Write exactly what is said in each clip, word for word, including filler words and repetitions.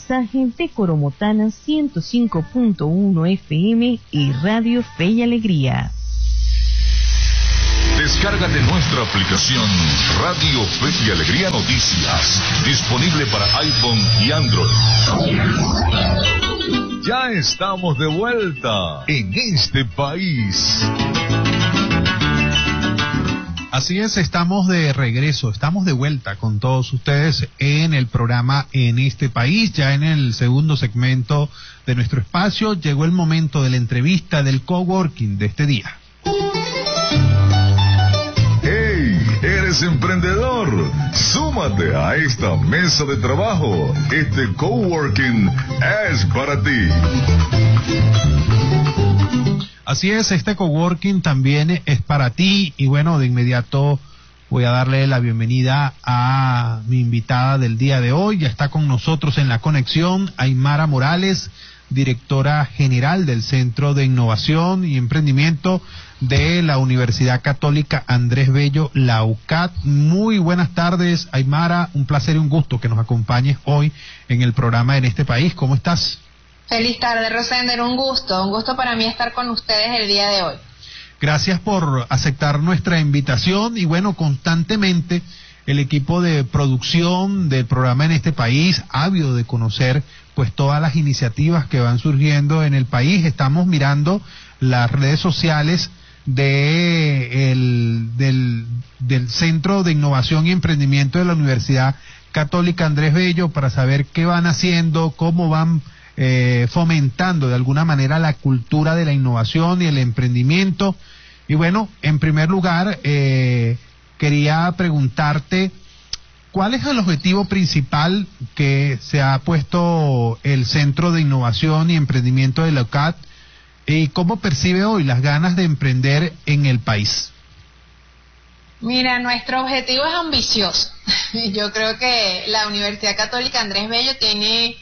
mensaje de Coromotana ciento cinco punto uno F M y Radio Fe y Alegría. Descárgate nuestra aplicación Radio Fe y Alegría Noticias, disponible para iPhone y Android. Ya estamos de vuelta en este país. Así es, estamos de regreso, estamos de vuelta con todos ustedes en el programa En este país, ya en el segundo segmento de nuestro espacio. Llegó el momento de la entrevista del coworking de este día. ¡Hey! ¿Eres emprendedor? Súmate a esta mesa de trabajo. Este coworking es para ti. Así es, este coworking también es para ti y bueno, de inmediato voy a darle la bienvenida a mi invitada del día de hoy. Ya está con nosotros en la conexión Aymara Morales, directora general del Centro de Innovación y Emprendimiento de la Universidad Católica Andrés Bello, la U C A T. Muy buenas tardes, Aymara, un placer y un gusto que nos acompañes hoy en el programa En este país. ¿Cómo estás? Feliz tarde, Rosender, un gusto, un gusto para mí estar con ustedes el día de hoy. Gracias por aceptar nuestra invitación y bueno, constantemente el equipo de producción del programa En este país, ávido de conocer pues todas las iniciativas que van surgiendo en el país. Estamos mirando las redes sociales de el, del, del Centro de Innovación y Emprendimiento de la Universidad Católica Andrés Bello para saber qué van haciendo, cómo van Eh, fomentando de alguna manera la cultura de la innovación y el emprendimiento. Y bueno, en primer lugar, eh, quería preguntarte, ¿cuál es el objetivo principal que se ha puesto el Centro de Innovación y Emprendimiento de la U C A T y cómo percibe hoy las ganas de emprender en el país? Mira, nuestro objetivo es ambicioso. Yo creo que la Universidad Católica Andrés Bello tiene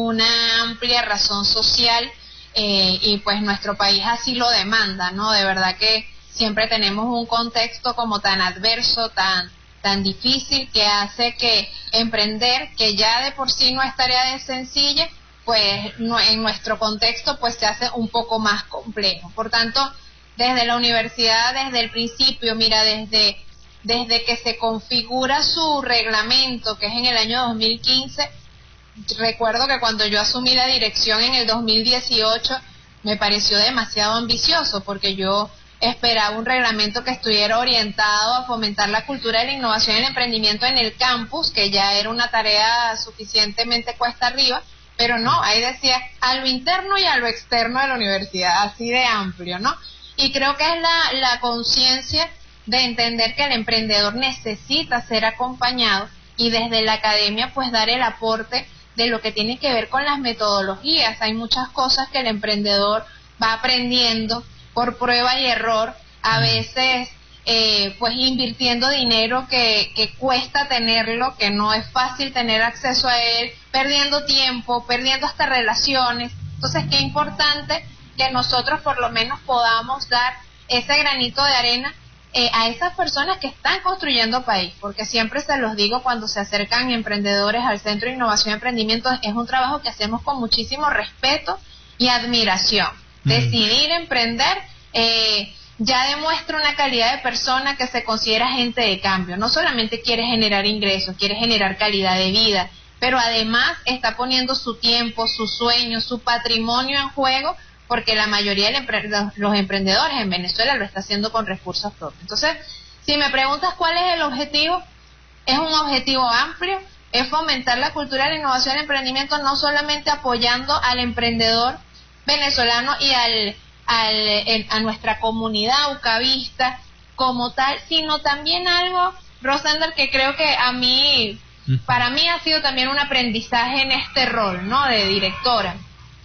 una amplia razón social eh, y pues nuestro país así lo demanda, ¿no? De verdad que siempre tenemos un contexto como tan adverso, tan tan difícil, que hace que emprender, que ya de por sí no es tarea de sencilla, pues no, en nuestro contexto pues se hace un poco más complejo. Por tanto, desde la universidad, desde el principio, mira, desde desde que se configura su reglamento, que es en el año dos mil quince, recuerdo que cuando yo asumí la dirección en el dos mil dieciocho me pareció demasiado ambicioso porque yo esperaba un reglamento que estuviera orientado a fomentar la cultura de la innovación y el emprendimiento en el campus, que ya era una tarea suficientemente cuesta arriba, pero no, ahí decía a lo interno y a lo externo de la universidad, así de amplio, ¿no? Y creo que es la, la conciencia de entender que el emprendedor necesita ser acompañado y desde la academia pues dar el aporte de lo que tiene que ver con las metodologías. Hay muchas cosas que el emprendedor va aprendiendo por prueba y error, a veces eh, pues invirtiendo dinero que, que cuesta tenerlo, que no es fácil tener acceso a él, perdiendo tiempo, perdiendo hasta relaciones. Entonces, qué importante que nosotros por lo menos podamos dar ese granito de arena Eh, a esas personas que están construyendo país, porque siempre se los digo cuando se acercan emprendedores al Centro de Innovación y Emprendimiento, es un trabajo que hacemos con muchísimo respeto y admiración. Mm. Decidir emprender eh, ya demuestra una calidad de persona que se considera agente de cambio. No solamente quiere generar ingresos, quiere generar calidad de vida, pero además está poniendo su tiempo, sus sueños, su patrimonio en juego, porque la mayoría de los emprendedores en Venezuela lo está haciendo con recursos propios. Entonces, si me preguntas cuál es el objetivo, es un objetivo amplio, es fomentar la cultura de la innovación y el emprendimiento, no solamente apoyando al emprendedor venezolano y al, al el, a nuestra comunidad ucavista como tal, sino también algo, Rosander, que creo que a mí, para mí ha sido también un aprendizaje en este rol, ¿no?, de directora,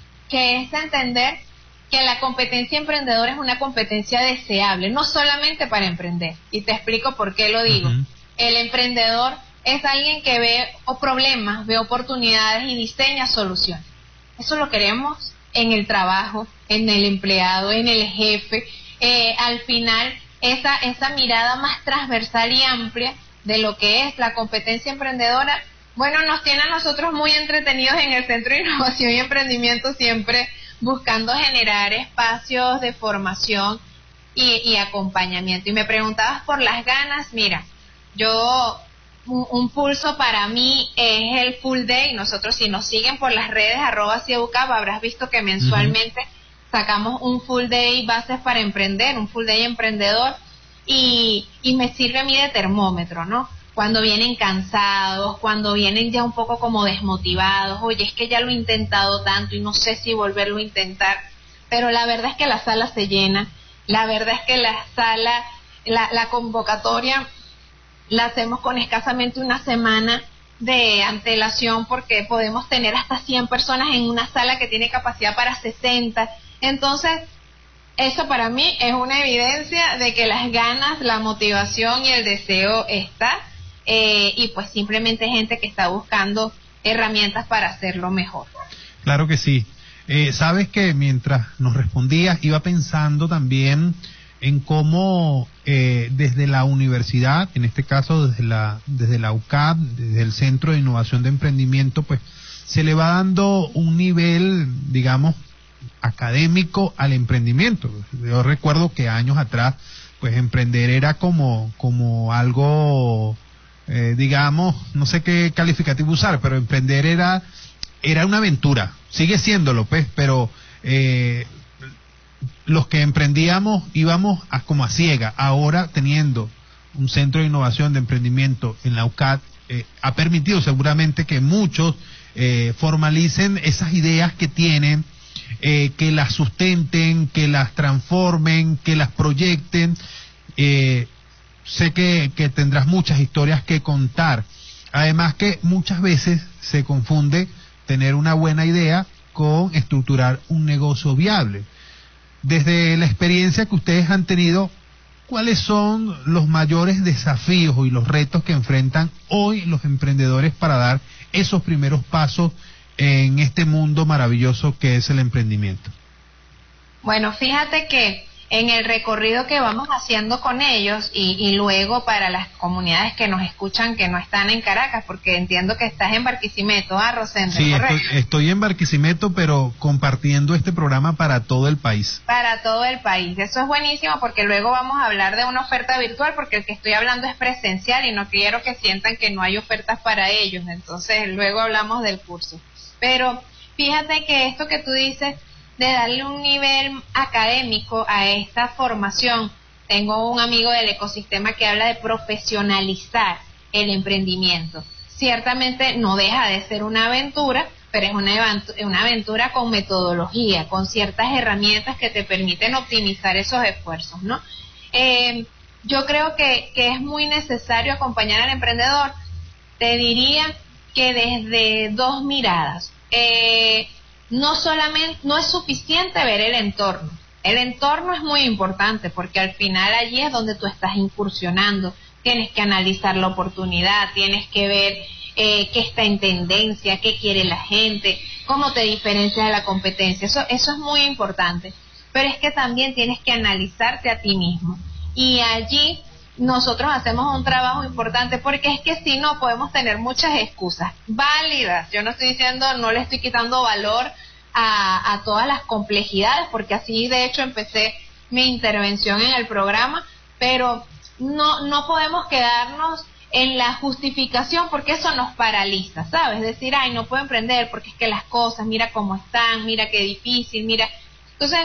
que es entender que la competencia emprendedora es una competencia deseable, no solamente para emprender, y te explico por qué lo digo. Uh-huh. El emprendedor es alguien que ve problemas, ve oportunidades y diseña soluciones. Eso lo queremos en el trabajo, en el empleado, en el jefe. Eh, al final, esa, esa mirada más transversal y amplia de lo que es la competencia emprendedora Bueno, nos tiene a nosotros muy entretenidos en el Centro de Innovación y Emprendimiento, siempre buscando generar espacios de formación y, y acompañamiento. Y me preguntabas por las ganas. Mira, yo, un, un pulso para mí es el Full Day. Nosotros, si nos siguen por las redes, arroba Ciebucap, habrás visto que mensualmente uh-huh. sacamos un Full Day Bases para Emprender, un Full Day Emprendedor, y, y me sirve a mí de termómetro, ¿no? Cuando vienen cansados, cuando vienen ya un poco como desmotivados, oye, es que ya lo he intentado tanto y no sé si volverlo a intentar, pero la verdad es que la sala se llena, la verdad es que la sala, la, la convocatoria la hacemos con escasamente una semana de antelación, porque podemos tener hasta cien personas en una sala que tiene capacidad para sesenta, entonces eso para mí es una evidencia de que las ganas, la motivación y el deseo está. Eh, y pues simplemente gente que está buscando herramientas para hacerlo mejor. Claro que sí. Eh, sabes que mientras nos respondías iba pensando también en cómo eh, desde la universidad, en este caso desde la desde la U C A P, desde el Centro de Innovación de Emprendimiento, pues se le va dando un nivel, digamos, académico al emprendimiento. Yo recuerdo que años atrás, pues emprender era como como algo Eh, digamos, no sé qué calificativo usar, pero emprender era era una aventura, sigue siéndolo, pues, pero eh, los que emprendíamos íbamos a, como a ciega. Ahora, teniendo un centro de innovación de emprendimiento en la U C A P, eh, ha permitido seguramente que muchos eh, formalicen esas ideas que tienen, eh, que las sustenten, que las transformen, que las proyecten. eh, Sé que, que tendrás muchas historias que contar. Además que muchas veces se confunde tener una buena idea con estructurar un negocio viable. Desde la experiencia que ustedes han tenido, ¿cuáles son los mayores desafíos y los retos que enfrentan hoy los emprendedores para dar esos primeros pasos en este mundo maravilloso que es el emprendimiento? Bueno, fíjate que en el recorrido que vamos haciendo con ellos y, y luego para las comunidades que nos escuchan que no están en Caracas, porque entiendo que estás en Barquisimeto, ¿ah, Rosendo? Sí, estoy, estoy en Barquisimeto, pero compartiendo este programa para todo el país. Para todo el país, eso es buenísimo, porque luego vamos a hablar de una oferta virtual, porque el que estoy hablando es presencial y no quiero que sientan que no hay ofertas para ellos, entonces luego hablamos del curso. Pero fíjate que esto que tú dices de darle un nivel académico a esta formación. Tengo un amigo del ecosistema que habla de profesionalizar el emprendimiento. Ciertamente no deja de ser una aventura, pero es una, una aventura con metodología, con ciertas herramientas que te permiten optimizar esos esfuerzos, ¿no? Eh, yo creo que, que es muy necesario acompañar al emprendedor. Te diría que desde dos miradas. Eh, No solamente, no es suficiente ver el entorno. El entorno es muy importante porque al final allí es donde tú estás incursionando. Tienes que analizar la oportunidad, tienes que ver eh, qué está en tendencia, qué quiere la gente, cómo te diferencias de la competencia. Eso, eso es muy importante. Pero es que también tienes que analizarte a ti mismo. Y allí nosotros hacemos un trabajo importante, porque es que si no podemos tener muchas excusas válidas. Yo no estoy diciendo, no le estoy quitando valor a, a todas las complejidades, porque así de hecho empecé mi intervención en el programa, pero no, no podemos quedarnos en la justificación, porque eso nos paraliza, ¿sabes? Decir, ay, no puedo emprender porque es que las cosas, mira cómo están, mira qué difícil, mira. Entonces,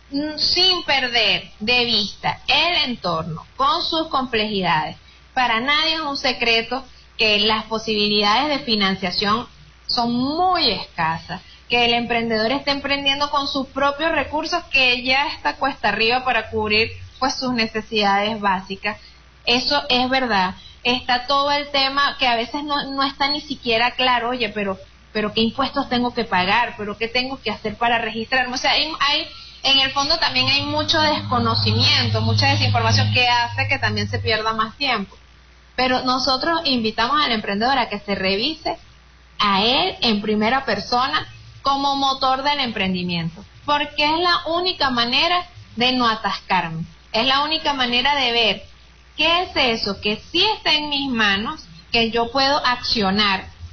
sin perder de vista el entorno con sus complejidades. Para nadie es un secreto que las posibilidades de financiación son muy escasas, que el emprendedor está emprendiendo con sus propios recursos, que ya está cuesta arriba para cubrir pues sus necesidades básicas. Eso es verdad. Está todo el tema que a veces no, no está ni siquiera claro, oye, pero pero qué impuestos tengo que pagar, pero qué tengo que hacer para registrarme. O sea, hay, hay en el fondo también hay mucho desconocimiento, mucha desinformación que hace que también se pierda más tiempo. Pero nosotros invitamos al emprendedor a que se revise a él en primera persona como motor del emprendimiento, porque es la única manera de no atascarme, es la única manera de ver qué es eso que sí está en mis manos, que yo puedo accionar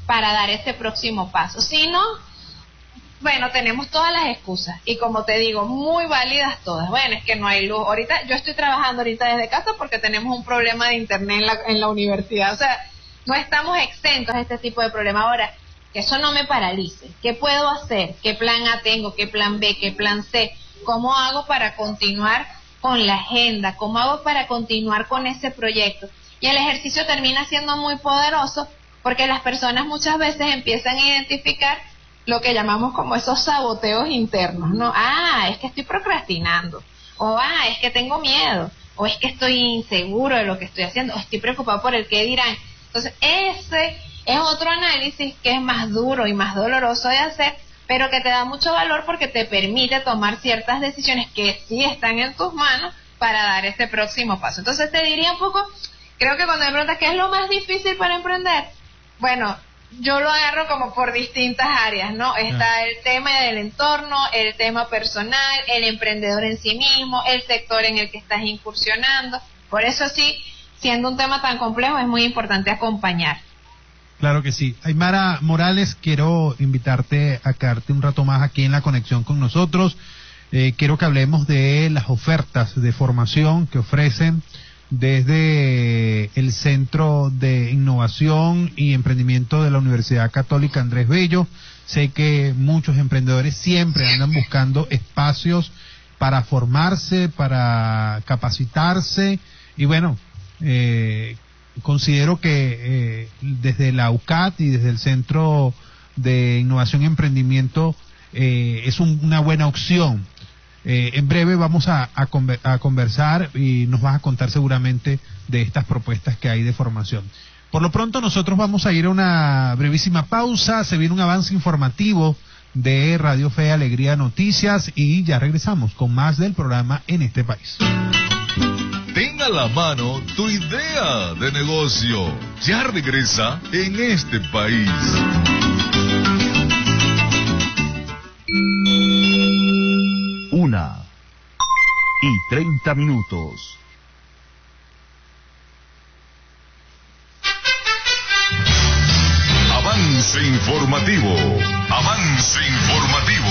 para dar ese próximo paso. Si no, bueno, tenemos todas las excusas y como te digo, muy válidas todas. Bueno, es que no hay luz. Ahorita, yo estoy trabajando ahorita desde casa porque tenemos un problema de internet en la, en la universidad. O sea, no estamos exentos a este tipo de problemas. Ahora, que eso no me paralice. ¿Qué puedo hacer? ¿Qué plan A tengo? ¿Qué plan B? ¿Qué plan C? ¿Cómo hago para continuar con la agenda? ¿Cómo hago para continuar con ese proyecto? Y el ejercicio termina siendo muy poderoso porque las personas muchas veces empiezan a identificar lo que llamamos como esos saboteos internos, ¿no? Ah, es que estoy procrastinando, o ah, es que tengo miedo, o es que estoy inseguro de lo que estoy haciendo, o estoy preocupado por el qué dirán. Entonces, ese es otro análisis que es más duro y más doloroso de hacer, pero que te da mucho valor porque te permite tomar ciertas decisiones que sí están en tus manos para dar ese próximo paso. Entonces, te diría un poco, creo que cuando me preguntas qué es lo más difícil para emprender, bueno, yo lo agarro como por distintas áreas, ¿no? Está el tema del entorno, el tema personal, el emprendedor en sí mismo, el sector en el que estás incursionando. Por eso sí, siendo un tema tan complejo, es muy importante acompañar. Claro que sí. Aymara Morales, quiero invitarte a quedarte un rato más aquí en la conexión con nosotros. Eh, quiero que hablemos de las ofertas de formación que ofrecen desde el Centro de Innovación y Emprendimiento de la Universidad Católica Andrés Bello. Sé que muchos emprendedores siempre andan buscando espacios para formarse, para capacitarse, y bueno, eh, considero que eh, desde la U C A T y desde el Centro de Innovación y Emprendimiento eh, es un, una buena opción. Eh, en breve vamos a, a, conver, a conversar y nos vas a contar seguramente de estas propuestas que hay de formación. Por lo pronto nosotros vamos a ir a una brevísima pausa, se viene un avance informativo de Radio Fe y Alegría Noticias y ya regresamos con más del programa En Este País. Ten a la mano tu idea de negocio. Ya regresa En Este País. Una y treinta minutos. Avance informativo. Avance informativo.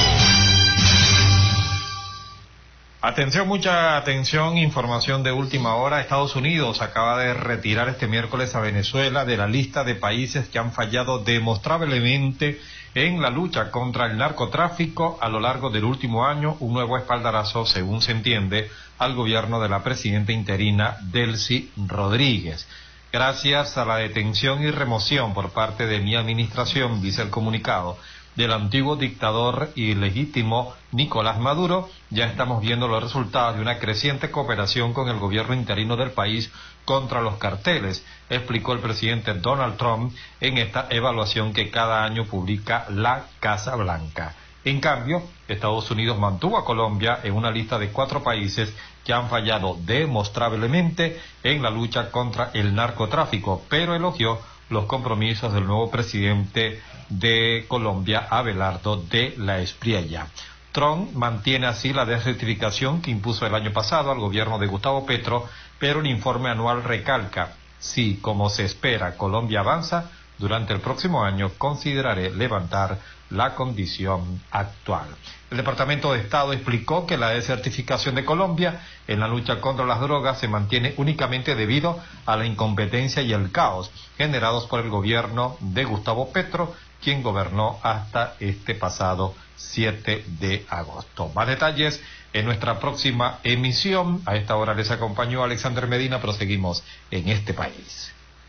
Atención, mucha atención, información de última hora. Estados Unidos acaba de retirar este miércoles a Venezuela de la lista de países que han fallado demostrablemente en la lucha contra el narcotráfico a lo largo del último año, un nuevo espaldarazo, según se entiende, al gobierno de la presidenta interina Delcy Rodríguez. Gracias a la detención y remoción por parte de mi administración, dice el comunicado, del antiguo dictador ilegítimo Nicolás Maduro, ya estamos viendo los resultados de una creciente cooperación con el gobierno interino del país contra los carteles, explicó el presidente Donald Trump en esta evaluación que cada año publica la Casa Blanca. En cambio, Estados Unidos mantuvo a Colombia en una lista de cuatro países que han fallado demostrablemente en la lucha contra el narcotráfico, pero elogió los compromisos del nuevo presidente de Colombia, Abelardo de la Espriella. Trump mantiene así la desertificación que impuso el año pasado al gobierno de Gustavo Petro, pero el informe anual recalca: si, como se espera, Colombia avanza, durante el próximo año consideraré levantar la condición actual. El Departamento de Estado explicó que la desertificación de Colombia en la lucha contra las drogas se mantiene únicamente debido a la incompetencia y el caos generados por el gobierno de Gustavo Petro, quien gobernó hasta este pasado siete de agosto. Más detalles en nuestra próxima emisión. A esta hora les acompañó Alexander Medina, proseguimos En Este País.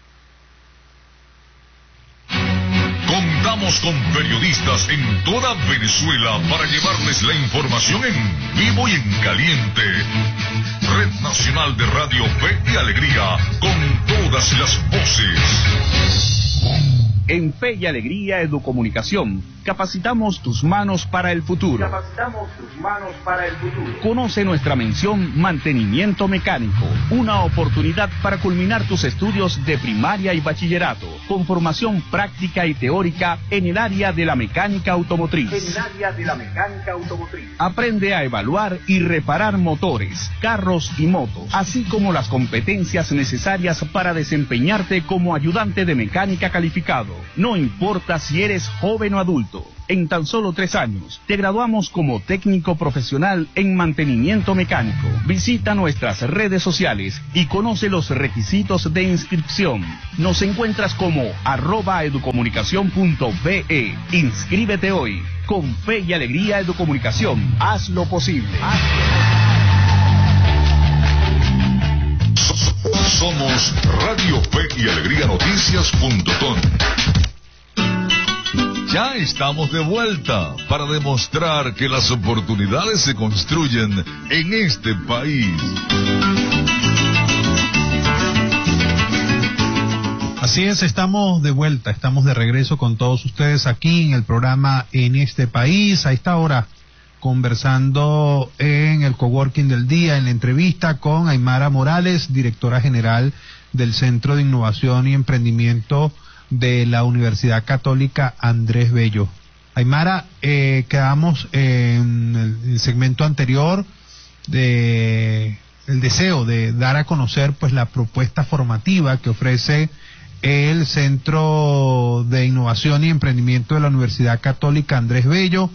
Contamos con periodistas en toda Venezuela para llevarles la información en vivo y en caliente. Red Nacional de Radio Fe y Alegría, con todas las voces. En Fe y Alegría Educomunicación Capacitamos tus manos para el futuro. Capacitamos tus manos para el futuro. Conoce nuestra mención Mantenimiento Mecánico, una oportunidad para culminar tus estudios de primaria y bachillerato, con formación práctica y teórica en el área de la mecánica automotriz. En el área de la mecánica automotriz. Aprende a evaluar y reparar motores, carros y motos, así como las competencias necesarias para desempeñarte como ayudante de mecánica calificado. No importa si eres joven o adulto. En tan solo tres años, te graduamos como técnico profesional en mantenimiento mecánico. Visita nuestras redes sociales y conoce los requisitos de inscripción. Nos encuentras como arroba educomunicación punto be. Inscríbete hoy. Con fe y alegría Educomunicación. Haz lo posible. Somos Radio Fe y Alegría Noticias punto com. Ya estamos de vuelta para demostrar que las oportunidades se construyen en este país. Así es, estamos de vuelta, estamos de regreso con todos ustedes aquí en el programa En este País. A esta hora, conversando en el coworking del día, en la entrevista con Aymara Morales, directora general del Centro de Innovación y Emprendimiento de la Universidad Católica Andrés Bello. Aymara, eh, quedamos en el segmento anterior de el deseo de dar a conocer pues la propuesta formativa que ofrece el Centro de Innovación y Emprendimiento de la Universidad Católica Andrés Bello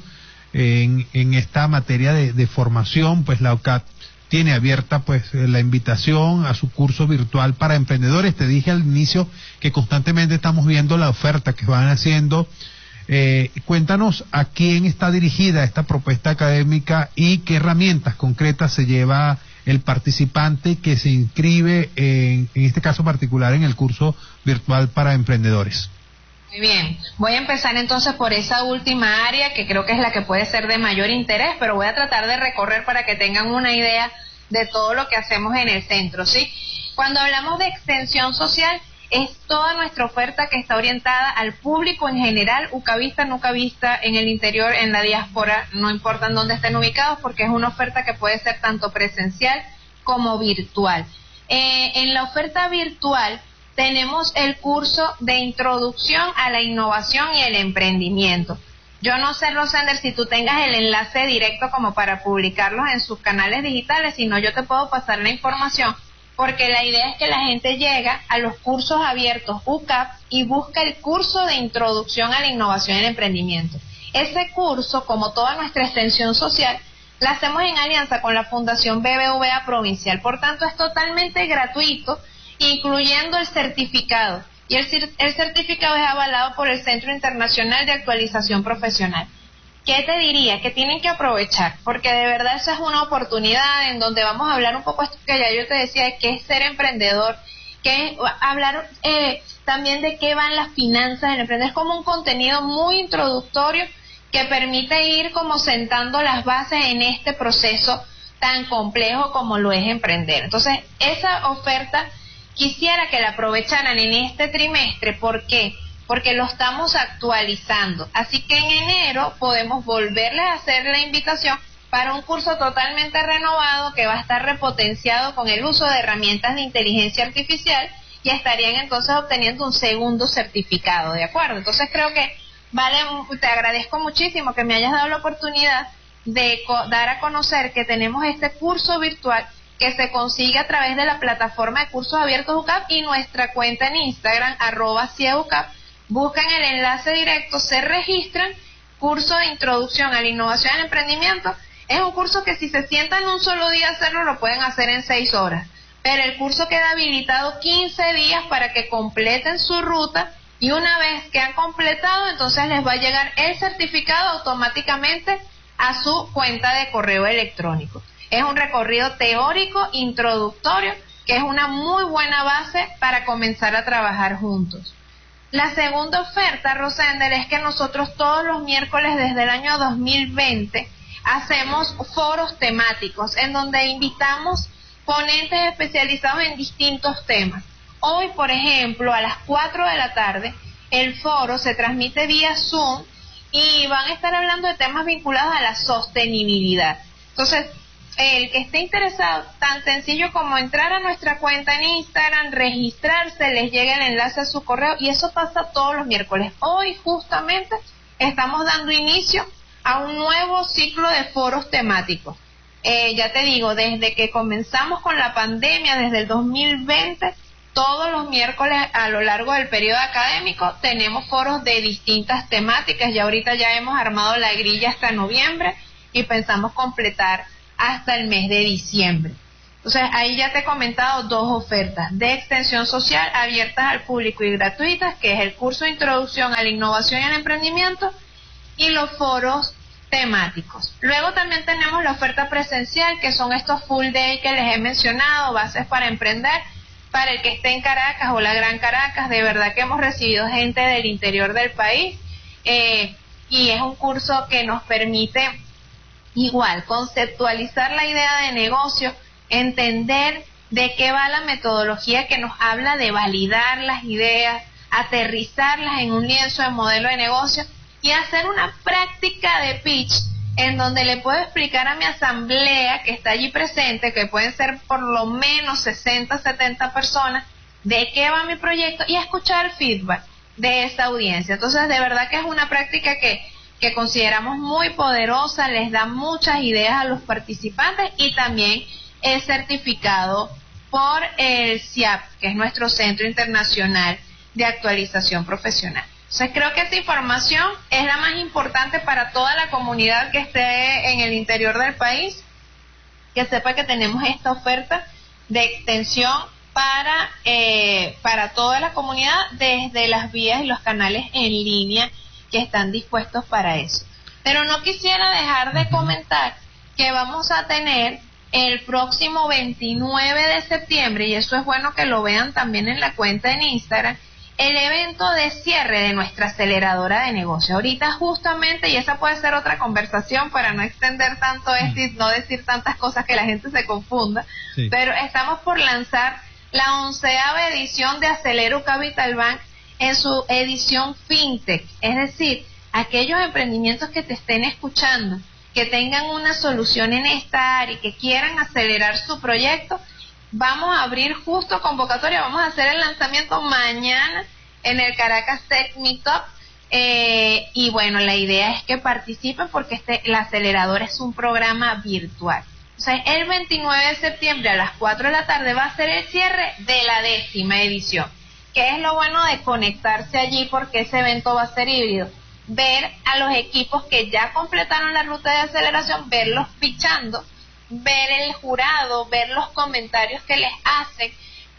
en, en esta materia de, de formación. Pues la U C A T tiene abierta pues la invitación a su curso virtual para emprendedores. Te dije al inicio que constantemente estamos viendo la oferta que van haciendo. Eh, cuéntanos a quién está dirigida esta propuesta académica y qué herramientas concretas se lleva el participante que se inscribe en, en este caso particular en el curso virtual para emprendedores. Muy bien, voy a empezar entonces por esa última área que creo que es la que puede ser de mayor interés, pero voy a tratar de recorrer para que tengan una idea de todo lo que hacemos en el centro, ¿sí? Cuando hablamos de extensión social, es toda nuestra oferta que está orientada al público en general, ucavista, no ucavista, en el interior, en la diáspora, no importa en dónde estén ubicados, porque es una oferta que puede ser tanto presencial como virtual. Eh, en la oferta virtual tenemos el curso de introducción a la innovación y el emprendimiento. Yo no sé, Rosander, si tú tengas el enlace directo como para publicarlos en sus canales digitales, sino yo te puedo pasar la información, porque la idea es que la gente llega a los cursos abiertos U C A P y busca el curso de introducción a la innovación y el emprendimiento. Ese curso, como toda nuestra extensión social, la hacemos en alianza con la Fundación B B V A Provincial, por tanto es totalmente gratuito, incluyendo el certificado, y el, el certificado es avalado por el Centro Internacional de Actualización Profesional. ¿Qué te diría? Que tienen que aprovechar, porque de verdad esa es una oportunidad en donde vamos a hablar un poco esto que ya yo te decía, de qué es ser emprendedor, que es hablar eh, también de qué van las finanzas del emprendedor. Es como un contenido muy introductorio que permite ir como sentando las bases en este proceso tan complejo como lo es emprender. Entonces, esa oferta quisiera que la aprovecharan en este trimestre. ¿Por qué? Porque lo estamos actualizando. Así que en enero podemos volverles a hacer la invitación para un curso totalmente renovado que va a estar repotenciado con el uso de herramientas de inteligencia artificial, y estarían entonces obteniendo un segundo certificado, ¿de acuerdo? Entonces creo que vale, te agradezco muchísimo que me hayas dado la oportunidad de dar a conocer que tenemos este curso virtual que se consigue a través de la plataforma de cursos abiertos U C A P y nuestra cuenta en Instagram, arroba cieucap. Buscan el enlace directo, se registran, curso de introducción a la innovación y al emprendimiento. Es un curso que si se sientan un solo día a hacerlo, lo pueden hacer en seis horas. Pero el curso queda habilitado quince días para que completen su ruta, y una vez que han completado, entonces les va a llegar el certificado automáticamente a su cuenta de correo electrónico. Es un recorrido teórico introductorio que es una muy buena base para comenzar a trabajar juntos. La segunda oferta, Rosender, es que nosotros todos los miércoles desde el año dos mil veinte hacemos foros temáticos en donde invitamos ponentes especializados en distintos temas. Hoy, por ejemplo, a las cuatro de la tarde, el foro se transmite vía Zoom y van a estar hablando de temas vinculados a la sostenibilidad. Entonces, el que esté interesado, tan sencillo como entrar a nuestra cuenta en Instagram, registrarse, les llega el enlace a su correo, y eso pasa todos los miércoles. Hoy justamente estamos dando inicio a un nuevo ciclo de foros temáticos. Eh, ya te digo, desde que comenzamos con la pandemia, desde el dos mil veinte, todos los miércoles a lo largo del periodo académico tenemos foros de distintas temáticas. Ya ahorita ya hemos armado la grilla hasta noviembre y pensamos completar hasta el mes de diciembre. Entonces ahí ya te he comentado dos ofertas de extensión social abiertas al público y gratuitas, que es el curso de introducción a la innovación y al emprendimiento, y los foros temáticos. Luego también tenemos la oferta presencial, que son estos full day que les he mencionado, bases para emprender, para el que esté en Caracas o la Gran Caracas. De verdad que hemos recibido gente del interior del país, eh, y es un curso que nos permite igual conceptualizar la idea de negocio, entender de qué va la metodología que nos habla de validar las ideas, aterrizarlas en un lienzo de modelo de negocio y hacer una práctica de pitch en donde le puedo explicar a mi asamblea que está allí presente, que pueden ser por lo menos sesenta, setenta personas, de qué va mi proyecto y escuchar el feedback de esa audiencia. Entonces, de verdad que es una práctica que que consideramos muy poderosa, les da muchas ideas a los participantes y también es certificado por el C I A P, que es nuestro Centro Internacional de Actualización Profesional. Entonces creo que esta información es la más importante para toda la comunidad que esté en el interior del país, que sepa que tenemos esta oferta de extensión para, eh, para toda la comunidad desde las vías y los canales en línea que están dispuestos para eso. Pero no quisiera dejar de comentar que vamos a tener el próximo veintinueve de septiembre, y eso es bueno que lo vean también en la cuenta en Instagram, el evento de cierre de nuestra aceleradora de negocios. Ahorita justamente, y esa puede ser otra conversación para no extender tanto esto y no decir tantas cosas que la gente se confunda, sí. Pero estamos por lanzar la onceava edición de Acelero Capital Bank en su edición FinTech, es decir, aquellos emprendimientos que te estén escuchando, que tengan una solución en esta área y que quieran acelerar su proyecto, vamos a abrir justo convocatoria, vamos a hacer el lanzamiento mañana en el Caracas Tech Meetup, eh, y bueno, la idea es que participen porque este, el acelerador es un programa virtual. O sea, el veintinueve de septiembre a las cuatro de la tarde va a ser el cierre de la décima edición. ¿Qué es lo bueno de conectarse allí? Porque ese evento va a ser híbrido. Ver a los equipos que ya completaron la ruta de aceleración, verlos pichando, ver el jurado, ver los comentarios que les hacen,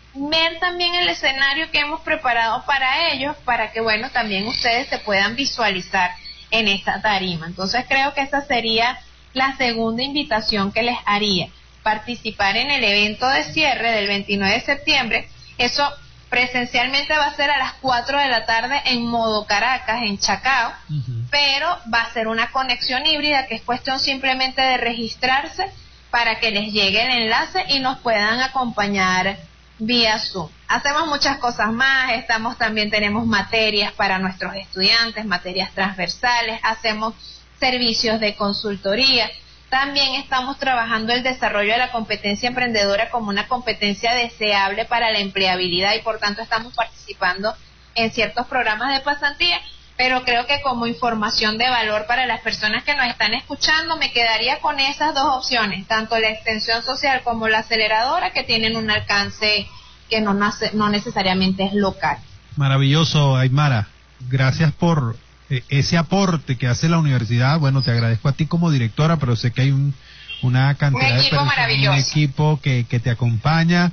ver también el escenario que hemos preparado para ellos, para que, bueno, también ustedes se puedan visualizar en esta tarima. Entonces creo que esa sería la segunda invitación que les haría, participar en el evento de cierre del veintinueve de septiembre. Eso presencialmente va a ser a las cuatro de la tarde en modo Caracas, en Chacao, uh-huh. Pero va a ser una conexión híbrida, que es cuestión simplemente de registrarse para que les llegue el enlace y nos puedan acompañar vía Zoom. Hacemos muchas cosas más, estamos también tenemos materias para nuestros estudiantes, materias transversales, hacemos servicios de consultoría. También estamos trabajando el desarrollo de la competencia emprendedora como una competencia deseable para la empleabilidad y por tanto estamos participando en ciertos programas de pasantía, pero creo que como información de valor para las personas que nos están escuchando me quedaría con esas dos opciones, tanto la extensión social como la aceleradora, que tienen un alcance que no, nace, no necesariamente es local. Maravilloso, Aymara. Gracias por ese aporte que hace la universidad. Bueno, te agradezco a ti como directora, pero sé que hay un, una cantidad un equipo de personas, un equipo que, que te acompaña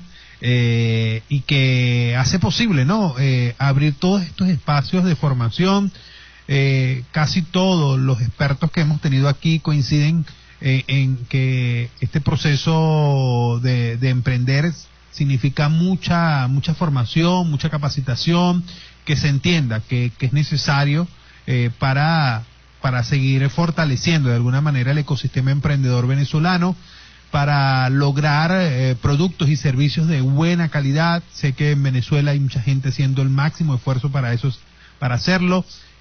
eh, y que hace posible, ¿no? Eh, abrir todos estos espacios de formación. Eh, casi todos los expertos que hemos tenido aquí coinciden eh, en que este proceso de, de emprender significa mucha mucha formación, mucha capacitación, que se entienda que, que es necesario Eh, para para seguir fortaleciendo de alguna manera el ecosistema emprendedor venezolano, para lograr eh, productos y servicios de buena calidad. Sé que en Venezuela hay mucha gente haciendo el máximo esfuerzo para eso, para hacerlo,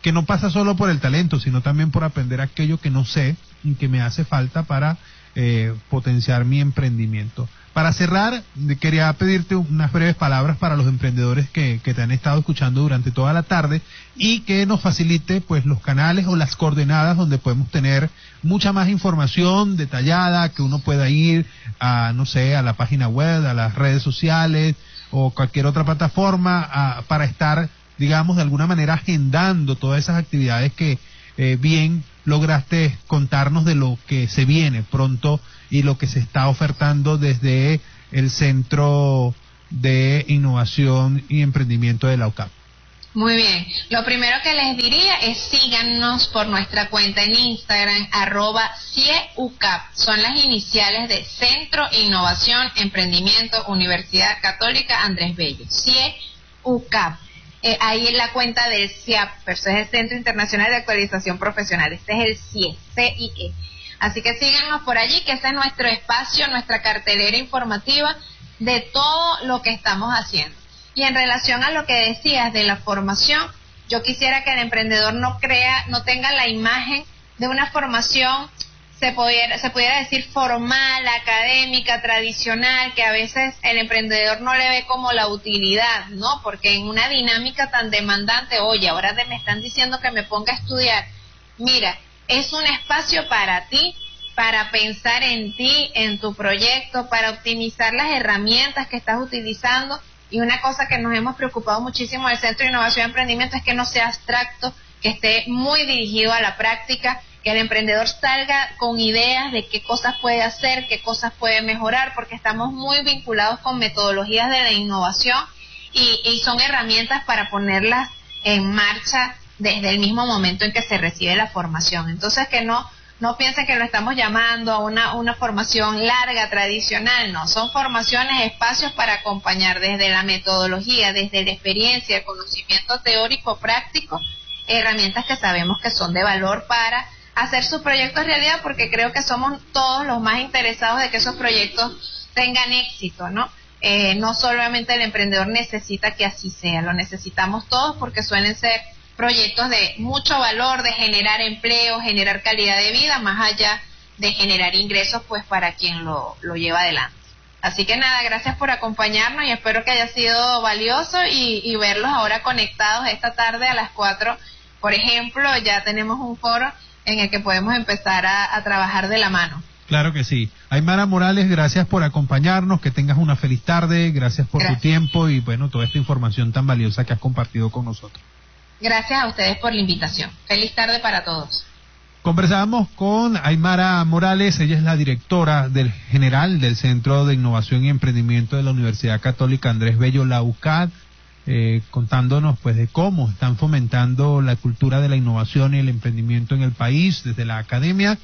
que no pasa solo por el talento, sino también por aprender aquello que no sé y que me hace falta para eh, potenciar mi emprendimiento. Para cerrar, quería pedirte unas breves palabras para los emprendedores que, que te han estado escuchando durante toda la tarde y que nos facilite pues los canales o las coordenadas donde podemos tener mucha más información detallada, que uno pueda ir a, no sé, a la página web, a las redes sociales o cualquier otra plataforma a, para estar, digamos, de alguna manera agendando todas esas actividades que eh, bien lograste contarnos de lo que se viene pronto y lo que se está ofertando desde el Centro de Innovación y Emprendimiento de la U C A P. Muy bien, lo primero que les diría es síganos por nuestra cuenta en Instagram, arroba C I E U C A P, son las iniciales de Centro Innovación Emprendimiento Universidad Católica Andrés Bello, C I E U C A P. Eh, ahí en la cuenta del C I A P, pero eso es el Centro Internacional de Actualización Profesional, este es el C I E, C I E. Así que síganos por allí, que ese es nuestro espacio, nuestra cartelera informativa de todo lo que estamos haciendo. Y en relación a lo que decías de la formación, yo quisiera que el emprendedor no crea, no tenga la imagen de una formación, se pudiera, se pudiera decir formal, académica, tradicional, que a veces el emprendedor no le ve como la utilidad, ¿no? Porque en una dinámica tan demandante, oye, ahora me están diciendo que me ponga a estudiar. Mira, es un espacio para ti, para pensar en ti, en tu proyecto, para optimizar las herramientas que estás utilizando. Y una cosa que nos hemos preocupado muchísimo del Centro de Innovación y Emprendimiento es que no sea abstracto, que esté muy dirigido a la práctica, que el emprendedor salga con ideas de qué cosas puede hacer, qué cosas puede mejorar, porque estamos muy vinculados con metodologías de la innovación y, y son herramientas para ponerlas en marcha desde el mismo momento en que se recibe la formación. Entonces, que no no piensen que lo estamos llamando a una, una formación larga, tradicional, no, son formaciones, espacios para acompañar desde la metodología, desde la experiencia, el conocimiento teórico, práctico, herramientas que sabemos que son de valor para hacer sus proyectos realidad, porque creo que somos todos los más interesados de que esos proyectos tengan éxito, ¿no? Eh, no solamente el emprendedor necesita que así sea, lo necesitamos todos porque suelen ser proyectos de mucho valor, de generar empleo, generar calidad de vida, más allá de generar ingresos pues para quien lo, lo lleva adelante. Así que nada, gracias por acompañarnos y espero que haya sido valioso y, y verlos ahora conectados esta tarde a las cuatro. Por ejemplo, ya tenemos un foro en el que podemos empezar a, a trabajar de la mano. Claro que sí. Aymara Morales, gracias por acompañarnos, que tengas una feliz tarde, gracias por gracias. tu tiempo y bueno, toda esta información tan valiosa que has compartido con nosotros. Gracias a ustedes por la invitación. Feliz tarde para todos. Conversamos con Aymara Morales, ella es la directora del general del Centro de Innovación y Emprendimiento de la Universidad Católica Andrés Bello, la U C A P, eh, contándonos pues de cómo están fomentando la cultura de la innovación y el emprendimiento en el país desde la academia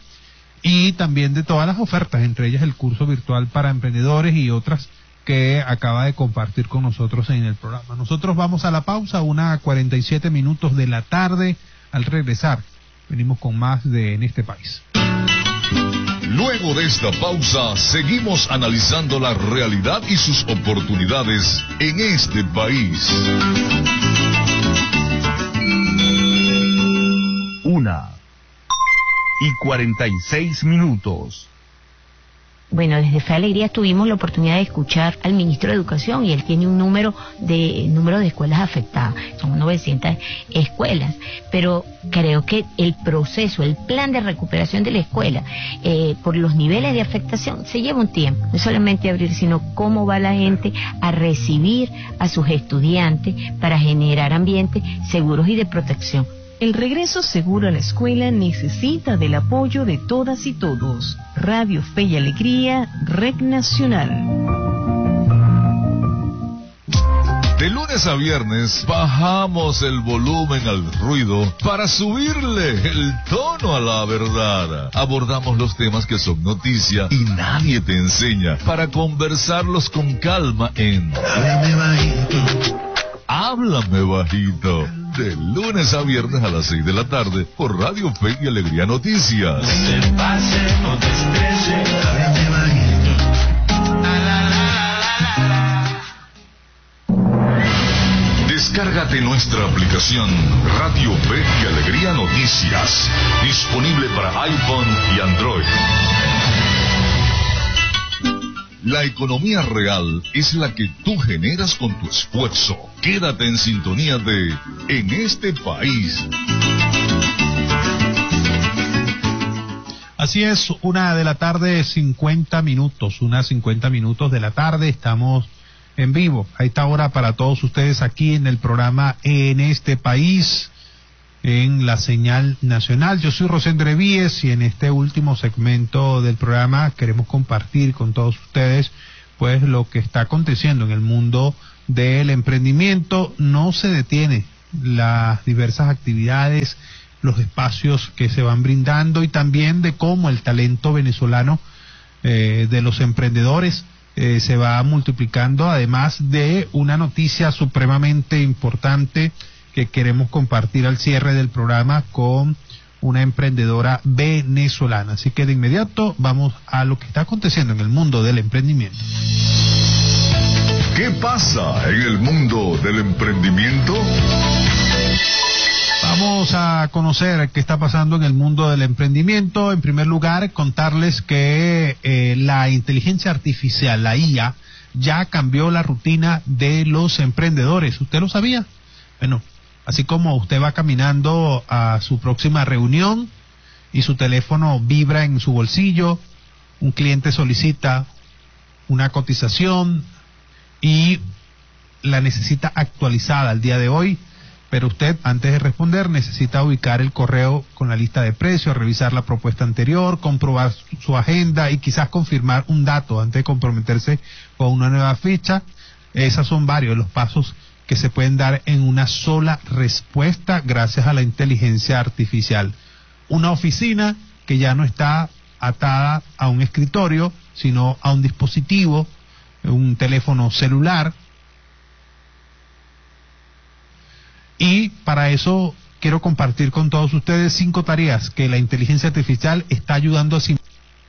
y también de todas las ofertas, entre ellas el curso virtual para emprendedores y otras que acaba de compartir con nosotros en el programa. Nosotros vamos a la pausa, una cuarenta y siete minutos de la tarde. Al regresar, venimos con más de En este país. Luego de esta pausa, seguimos analizando la realidad y sus oportunidades en este país. Una y cuarenta y seis minutos. Bueno, desde Fe Alegría tuvimos la oportunidad de escuchar al ministro de Educación y él tiene un número de número de escuelas afectadas, son novecientas escuelas, pero creo que el proceso, el plan de recuperación de la escuela, eh, por los niveles de afectación, se lleva un tiempo, no solamente abrir, sino cómo va la gente a recibir a sus estudiantes para generar ambientes seguros y de protección. El regreso seguro a la escuela necesita del apoyo de todas y todos. Radio Fe y Alegría, Red Nacional. De lunes a viernes bajamos el volumen al ruido para subirle el tono a la verdad. Abordamos los temas que son noticia y nadie te enseña para conversarlos con calma en Háblame Bajito. Háblame Bajito. De lunes a viernes a las seis de la tarde por Radio Fe y Alegría Noticias. No te pase, no te estrese, háblame bajito. La, la, la, la, la, la. Descárgate nuestra aplicación Radio Fe y Alegría Noticias, disponible para iPhone y Android. La economía real es la que tú generas con tu esfuerzo. Quédate en sintonía de En este país. Así es, una de la tarde, cincuenta minutos, unas cincuenta minutos de la tarde, estamos en vivo a esta hora para todos ustedes aquí en el programa En este país, en la señal nacional. Yo soy Rosendo Revíes y en este último segmento del programa queremos compartir con todos ustedes pues lo que está aconteciendo en el mundo del emprendimiento. No se detiene las diversas actividades, los espacios que se van brindando y también de cómo el talento venezolano eh, de los emprendedores eh, se va multiplicando, además de una noticia supremamente importante que queremos compartir al cierre del programa con una emprendedora venezolana. Así que de inmediato vamos a lo que está aconteciendo en el mundo del emprendimiento. ¿Qué pasa en el mundo del emprendimiento? Vamos a conocer qué está pasando en el mundo del emprendimiento. En primer lugar, contarles que eh, la inteligencia artificial, la I A, ya cambió la rutina de los emprendedores. ¿Usted lo sabía? Bueno, así como usted va caminando a su próxima reunión y su teléfono vibra en su bolsillo, un cliente solicita una cotización y la necesita actualizada al día de hoy, pero usted, antes de responder, necesita ubicar el correo con la lista de precios, revisar la propuesta anterior, comprobar su agenda y quizás confirmar un dato antes de comprometerse con una nueva ficha. Esos son varios los pasos que se pueden dar en una sola respuesta gracias a la inteligencia artificial. Una oficina que ya no está atada a un escritorio, sino a un dispositivo, un teléfono celular. Y para eso quiero compartir con todos ustedes cinco tareas que la inteligencia artificial está ayudando a